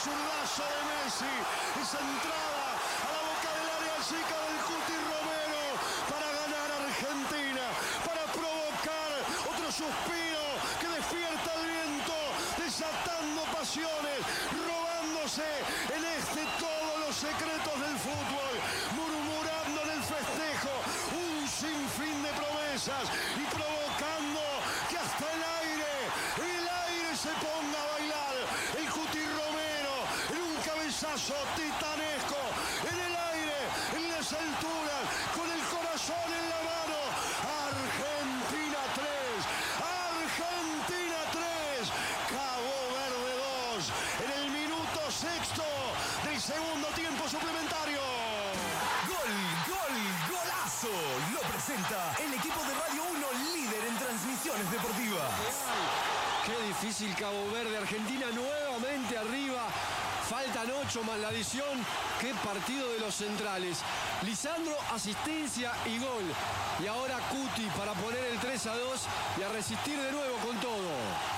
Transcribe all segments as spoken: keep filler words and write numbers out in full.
zurdazo de Messi. Esa entrada a la boca del área chica del Cuti Romero para ganar Argentina, para provocar otro suspiro que despierta el viento, desatando pasiones, robándose en este todos los secretos del fútbol, murmurando en el festejo un sinfín de promesas y provocando que hasta el aire, el aire se ponga a bailar. El Cuti Romero en un cabezazo titanesco, en el aire, en las alturas, con el corazón en la mano. Argentina tres, Argentina tres, Cabo Verde dos, en el minuto sexto del segundo tiempo suplementario. Gol, gol, golazo. Lo presenta el equipo de Radio uno, líder en transmisiones deportivas. Qué difícil Cabo Verde. Argentina nuevamente arriba. Faltan ocho más la adición. Qué partido de los centrales. Lisandro, asistencia y gol. Y ahora Cuti para poner el tres a dos y a resistir de nuevo con todo.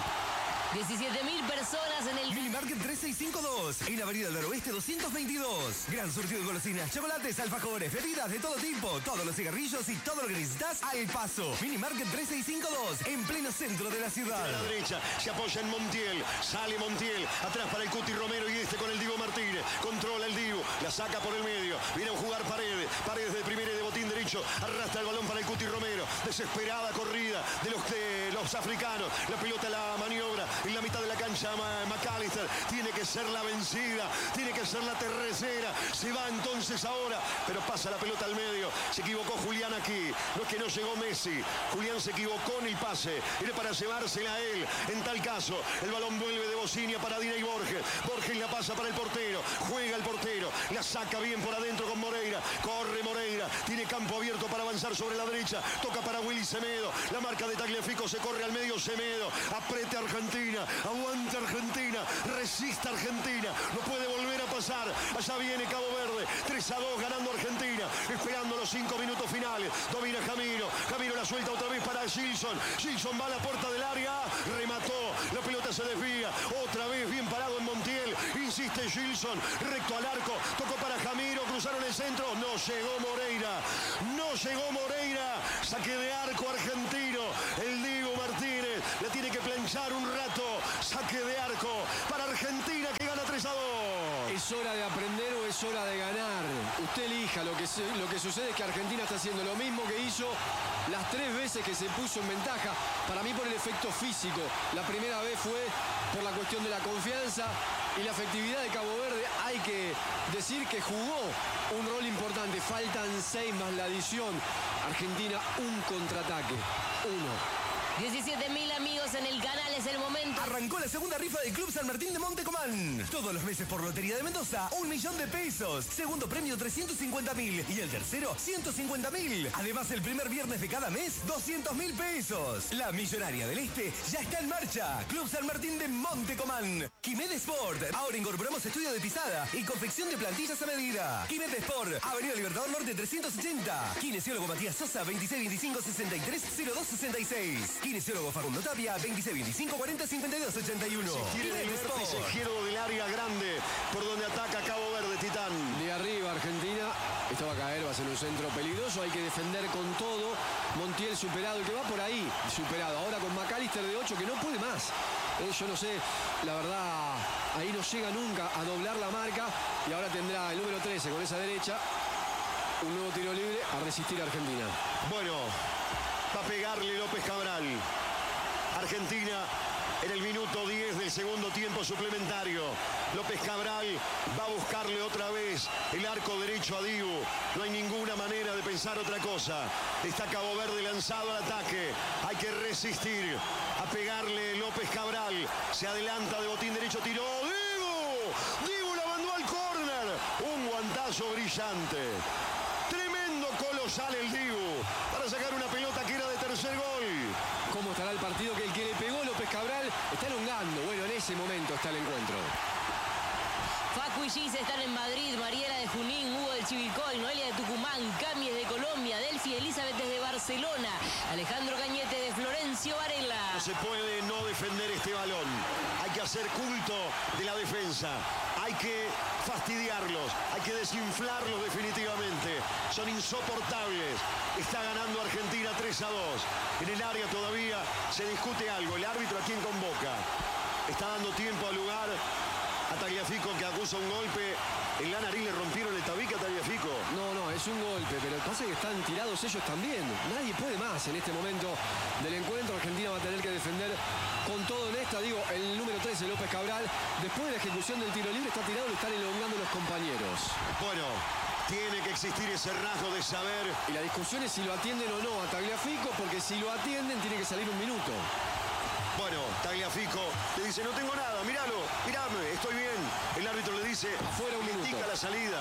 diecisiete mil personas en el... Minimarket tres seis cinco dos, en Avenida del Oeste doscientos veintidós. Gran surtido de golosinas, chocolates, alfajores, bebidas de todo tipo, todos los cigarrillos y todo lo que necesitas al paso. Minimarket tres seis cinco dos, en pleno centro de la ciudad. A la derecha se apoya en Montiel, sale Montiel, atrás para el Cuti Romero y este con el Dibu Martínez. Controla el Dibu, la saca por el medio, viene a jugar Paredes, Paredes de primera y de botín derecho, arrastra el balón para el Cuti Romero. Desesperada corrida de los, de los africanos, la pelota la maniobra en la mitad de la cancha McAllister, tiene que ser la vencida, tiene que ser la tercera, se va entonces ahora, pero pasa la pelota al medio, se equivocó Julián aquí, no es que no llegó Messi, Julián se equivocó en el pase, era para llevársela a él, en tal caso, el balón vuelve de Bocinia para Dina y Borges, Borges la pasa para el portero, juega el portero, la saca bien por adentro con Moreira, corre Moreira, tiene campo abierto para avanzar sobre la derecha, toca para Willy Semedo, la marca de Tagliafico, se corre al medio Semedo, aprete Argentina, aguanta Argentina, resiste Argentina, no puede volver a pasar, allá viene Cabo Verde, tres a dos ganando Argentina, esperando los cinco minutos finales, domina Jamiro, Jamiro la suelta otra vez para Gilson, Gilson va a la puerta del área, remató, la pelota se desvía, otra vez bien parado en Montiel, insiste Gilson, recto al arco, tocó para Jamiro, cruzaron el centro, no llegó Moreira, no llegó Moreira, saque de arco argentino, el Dibu Martínez, le tiene que planchar un rato, saque de arco para Argentina que gana tres a dos. ¿Es hora de aprender o es hora de ganar? Usted elija. Lo que, se, lo que sucede es que Argentina está haciendo lo mismo que hizo las tres veces que se puso en ventaja. Para mí por el efecto físico. La primera vez fue por la cuestión de la confianza y la efectividad de Cabo Verde. Hay que decir que jugó un rol importante. Faltan seis más la adición. Argentina, un contraataque. Uno. diecisiete mil amigos en el canal, es el momento. Arrancó la segunda rifa del Club San Martín de Montecomán. Todos los meses por Lotería de Mendoza, un millón de pesos. Segundo premio, trescientos cincuenta mil. Y el tercero, ciento cincuenta mil. Además, el primer viernes de cada mes, doscientos mil pesos. La Millonaria del Este ya está en marcha. Club San Martín de Montecomán. Quimet Sport. Ahora incorporamos estudio de pisada y confección de plantillas a medida. Quimet Sport. Avenida Libertador Norte trescientos ochenta. Kinesiólogo Matías Sosa, veintiséis veinticinco sesenta y tres cero dos sesenta y seis. Kinesiólogo Facundo Tapia, veintiséis veinticinco cuarenta cincuenta y dos ochenta y uno. Se quiere el vértice izquierdo del área grande, por donde ataca Cabo Verde, Titán. De arriba Argentina, esto va a caer, va a ser un centro peligroso, hay que defender con todo. Montiel superado, el que va por ahí, superado. Ahora con McAllister de ocho, que no puede más. Eh, yo no sé, la verdad, ahí no llega nunca a doblar la marca. Y ahora tendrá el número trece con esa derecha, un nuevo tiro libre a resistir a Argentina. Bueno, va a pegarle López Cabral. Argentina en el minuto diez del segundo tiempo suplementario. López Cabral va a buscarle otra vez el arco derecho a Dibu. No hay ninguna manera de pensar otra cosa. Está Cabo Verde lanzado al ataque. Hay que resistir. A pegarle López Cabral. Se adelanta de botín derecho. Tiró Dibu. Dibu la mandó al córner. Un guantazo brillante. Tremendo colosal el Dibu. Para sacar una pelota que era de tercer gol. ¿Cómo estará el partido? Que el que le pegó López Cabral está elongando. Bueno, en ese momento está el encuentro. Facu y Gis están en Madrid, Mariela de Junín, Hugo de Chivilcoy, Noelia de Tucumán, Camies de Colombia, Delphi Elizabeth desde Barcelona, Alejandro Cañete de Florencio Varela. No se puede no defender este balón. Hay que hacer culto de la defensa. Hay fastidiarlos, hay que desinflarlos definitivamente. Son insoportables. Está ganando Argentina tres a dos. En el área todavía se discute algo. El árbitro a quién convoca. Está dando tiempo al lugar a Tagliafico, que acusa un golpe. En la nariz le rompieron el tabique a Tagliafico. No, no, es un golpe, pero pasa que están tirados ellos también. Nadie puede más en este momento del encuentro. Argentina va a tener que defender con todo en esta. Digo, el número trece, López Cabral, después de la ejecución del tiro libre, está tirado y lo están elongando los compañeros. Bueno, tiene que existir ese rasgo de saber. Y la discusión es si lo atienden o no a Tagliafico, porque si lo atienden tiene que salir un minuto. Bueno, Tagliafico le dice, no tengo nada, míralo, mírame, estoy bien. El árbitro le dice, afuera un minuto. Indica la salida.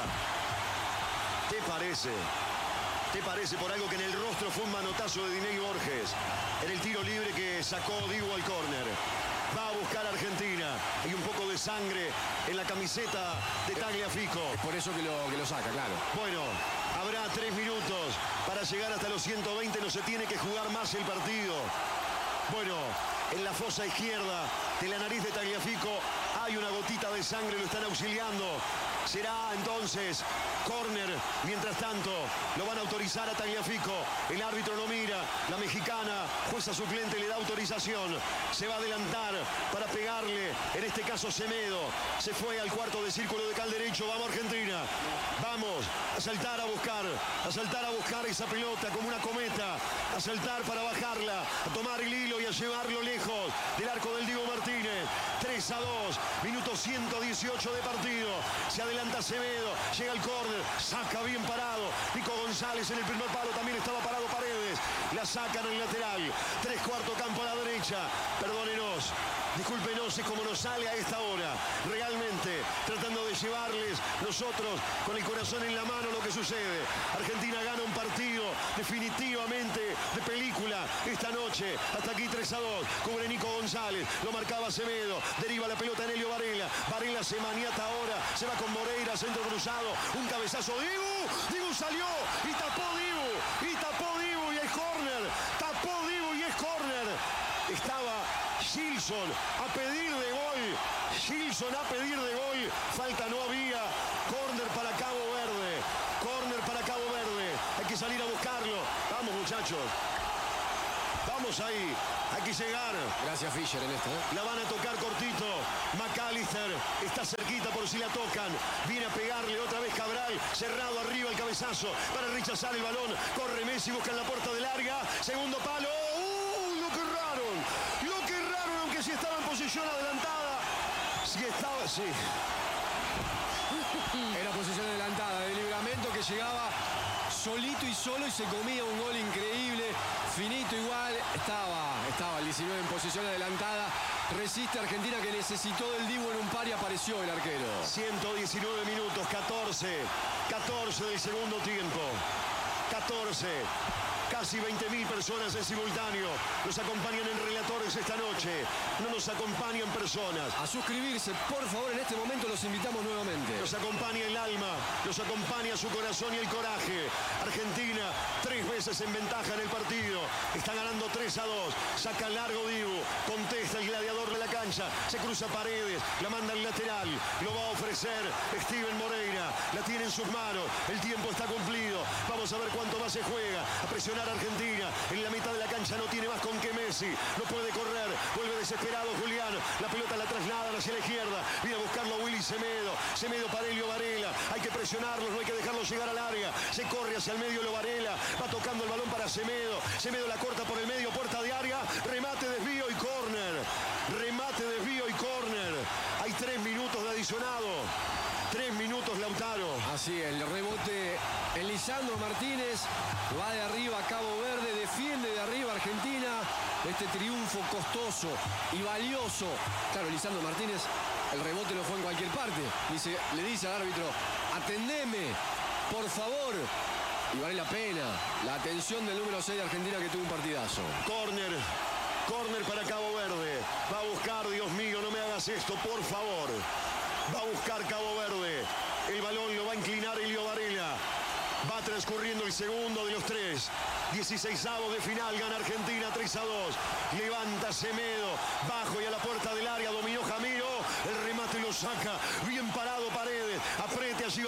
¿Te parece? ¿Te parece por algo que en el rostro fue un manotazo de Diney Borges? En el tiro libre que sacó Dibu al córner. Va a buscar a Argentina. Hay un poco de sangre en la camiseta de Tagliafico. Es por eso que lo, que lo saca, claro. Bueno, habrá tres minutos para llegar hasta los ciento veinte. No se tiene que jugar más el partido. Bueno, en la fosa izquierda de la nariz de Tagliafico hay una gotita de sangre, lo están auxiliando. Será entonces córner. Mientras tanto, lo van a autorizar a Tagliafico. El árbitro lo mira. La mexicana, jueza suplente, le da autorización. Se va a adelantar para pegarle. En este caso, Semedo. Se fue al cuarto de círculo de cal derecho. Vamos, Argentina. Vamos a saltar a buscar. A saltar a buscar esa pelota como una cometa. A saltar para bajarla. A tomar el hilo y a llevarlo lejos del arco del Diego Martínez. tres a dos. Minuto ciento dieciocho de partido. Se adelanta Semedo. Llega el córner. Saca bien parado. Nico González en el primer palo. También estaba parado Paredes. La sacan en el lateral. Tres cuarto campo a la derecha. Perdónenos. Discúlpenos, es como nos sale a esta hora. Realmente tratando de llevarles nosotros con el corazón en la mano lo que sucede. Argentina gana un partido definitivamente de película esta noche. Hasta aquí tres a dos. Cubre Nico González. Lo marcaba Semedo. Deriva la pelota en Helio Varela. Varela se maniata ahora. Se va con Moreira. Centro cruzado. Un cabezazo. Dibu. Dibu salió. Y tapó Dibu. Y tapó Dibu. Y es córner. Tapó Dibu y es córner. Estaba Gilson a pedir de gol. Gilson a pedir de gol. Falta no había. Córner para Cabo Verde. Córner para Cabo Verde. Hay que salir a buscarlo. Vamos, muchachos. Vamos ahí. Hay que llegar. Gracias, Fischer, en esta. ¿eh? La van a tocar cortito. McAllister está cerquita por si la tocan. Viene a pegarle otra vez Cabral. Cerrado arriba el cabezazo para rechazar el balón. Corre Messi, busca en la puerta de larga. Segundo palo. ¡Uh! Lo que erraron. Lo que erraron, aunque si estaba en posición adelantada. Si estaba, sí. Era posición adelantada de Libramento que llegaba solito y solo y se comía un gol increíble. Finito igual. Estaba, estaba el diecinueve en posición adelantada. Resiste Argentina que necesitó del Dibu en un par y apareció el arquero. ciento diecinueve minutos, catorce. catorce del segundo tiempo. catorce. Casi veinte mil personas en simultáneo. Nos acompañan en relatores esta noche. No nos acompañan personas. A suscribirse, por favor, en este momento los invitamos nuevamente. Nos acompaña el alma, nos acompaña su corazón y el coraje. Argentina, tres veces en ventaja en el partido. Está ganando tres a dos. Saca largo Dibu. Contesta el gladiador de la cancha. Se cruza Paredes. La manda al lateral. Lo va a ofrecer Steven Moreira. La tiene en sus manos. El tiempo está cumplido. Vamos a ver cuánto más se juega. A presionar a Argentina. En la mitad de la cancha no tiene más con que Messi. No puede correr. Vuelve desesperado Julián. La pelota la trasladan hacia la izquierda. Viene a buscarlo a Willy Semedo. Semedo para Helio Varela. Hay que presionarlos. No hay que dejarlos llegar al área. Se corre hacia el medio Helio Varela. Va tocando el balón para Semedo. Semedo la corta por el medio. Puerta de área. Remate, desvío y córner. Remate, desvío y córner. Hay tres minutos de adicionado. Tres minutos Lautaro. Así es, el rebote en Lisandro Martínez. Va de arriba a Cabo Verde, defiende de arriba Argentina. Este triunfo costoso y valioso. Claro, Lisandro Martínez, el rebote no fue en cualquier parte. Dice, le dice al árbitro, atendeme, por favor. Y vale la pena la atención del número seis de Argentina que tuvo un partidazo. Córner. Córner para Cabo Verde. Va a buscar, Dios mío, no me hagas esto, por favor. Va a buscar Cabo Verde. El balón lo va a inclinar Helio Varela. Va transcurriendo el segundo de los tres. dieciseisavos de final, gana Argentina tres a dos. Levanta Semedo. Bajo y a la puerta del área. Dominó Jamiro. El remate lo saca. Bien parado Paredes. Aprende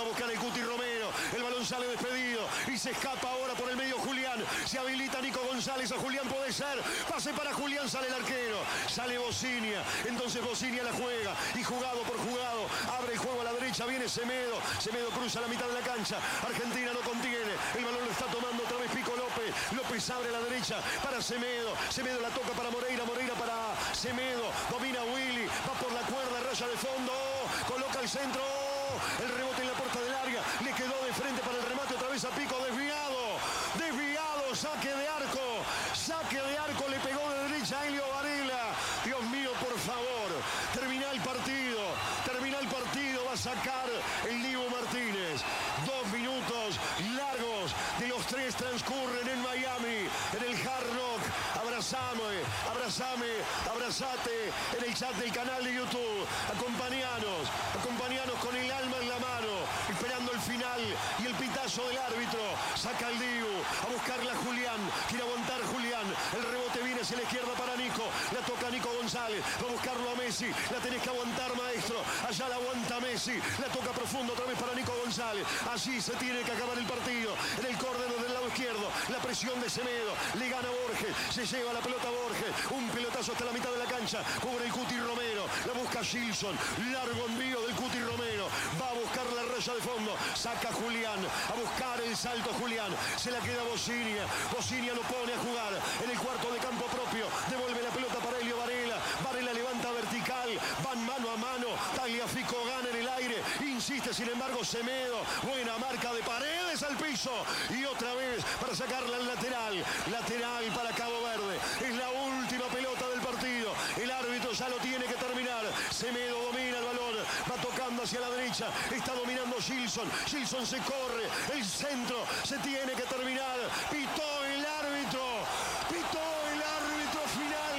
buscar el Cuti Romero. El balón sale despedido y se escapa ahora por el medio Julián. Se habilita Nico González. A Julián puede ser. Pase para Julián. Sale el arquero. Sale Bocinia. Entonces Bocinia la juega. Y jugado por jugado. Abre el juego a la derecha. Viene Semedo. Semedo cruza la mitad de la cancha. Argentina no contiene. El balón lo está tomando otra vez Pico López. López abre a la derecha para Semedo. Semedo la toca para Moreira. Moreira para Semedo. Domina Willy. Va por la cuerda. Raya de fondo. Coloca el centro. El rebote en la puerta del área. Le quedó de frente para el remate otra vez a Pico. Desviado. Desviado. Saque de arco. Saque de arco. Le pegó de derecha a Elio Varela. Dios mío, por favor. Termina el partido. Termina el partido. Va a sacar el Dibu Martínez. Dos minutos largos de los tres transcurren en Miami. En el Hard Rock. Abrazame. Abrazame. Abrazate. En el chat del canal de YouTube. Acompañanos. Acompañanos con el alma en la mano. Esperando el final y el pitazo del árbitro. Saca el Dibu. A buscarla Julián. Quiere aguantar Julián. El rebote viene hacia la izquierda para Nico. La toca Nico González. Va a buscarlo a Messi. La tenés que aguantar, maestro. Allá la aguanta Messi. La toca profundo otra vez para Nico González. Allí se tiene que acabar el partido. En el córner del lado izquierdo. La presión de Semedo. Le gana Borges. Se lleva la pelota Borges. Un pelotazo hasta la mitad de la cancha. Cubre el Cuti Romero. La busca Gilson. Largo envío del Cuti Romero. Va a buscar la raya de fondo. Saca Julián. A buscar el salto Julián. Se la queda Bocinia. Bocinia lo pone a jugar en el cuarto de campo propio. Devuelve la pelota para Elio Varela. Varela levanta vertical. Van mano a mano. Tagliafico gana en el aire. Insiste sin embargo Semedo. Buena marca de Paredes al piso. Y otra vez para sacarla al lateral. Lateral para Cabo Verde. Es la última pelota del partido. El árbitro ya lo tiene que terminar. Semedo domina el balón. Va tocando hacia la derecha. Está dominando Gilson. Gilson se corre. El centro se tiene que terminar. Pitó el árbitro. Pitó el árbitro final.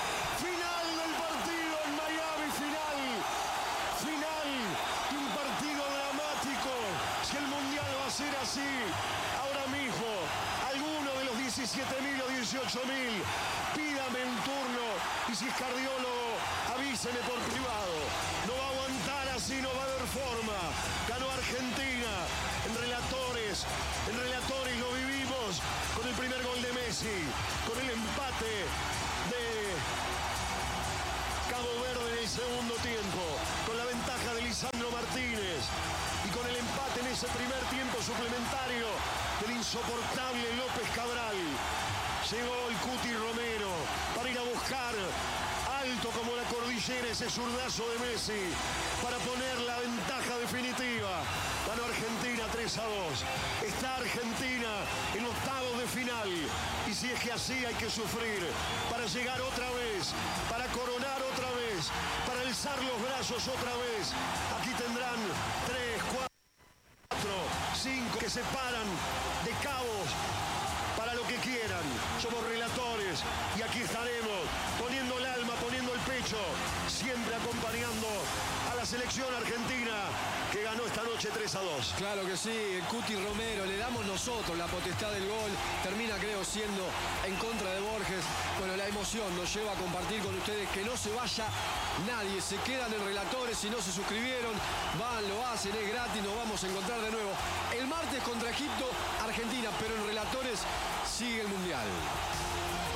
Final del partido en Miami. Final. Final de un partido dramático. Si el mundial va a ser así, ahora mismo, alguno de los diecisiete mil o dieciocho mil, pídame un turno. Y si es cardiólogo, avíseme por privado. No va a aguantar así, no va a haber forma. Ganó Argentina. En relatores, en relatores lo vivimos con el primer gol de Messi, con el empate de Cabo Verde en el segundo tiempo, con la ventaja de Lisandro Martínez y con el empate en ese primer tiempo suplementario del insoportable López Cabral. Llegó el Cuti Romero para ir a buscar alto como la cordillera ese zurdazo de Messi para poner la ventaja definitiva. Ganó Argentina tres a dos. Está Argentina en octavos de final. Y si es que así hay que sufrir para llegar otra vez, para coronar otra vez, para alzar los brazos otra vez. Aquí tendrán tres, cuatro, cinco que se paran de cabos para lo que quieran. Somos relatores y aquí estaremos poniendo el alma, poniendo el pecho, siempre acompañando a la selección argentina que ganó esta noche tres a dos. Claro que sí, el Cuti Romero, le damos nosotros la potestad del gol, termina creo siendo en contra de Borges. Bueno, la emoción nos lleva a compartir con ustedes, que no se vaya nadie, se quedan en relatores, si no se suscribieron, van, lo hacen, es gratis, nos vamos a encontrar de nuevo el martes contra Egipto, Argentina, pero en relatores sigue el Mundial.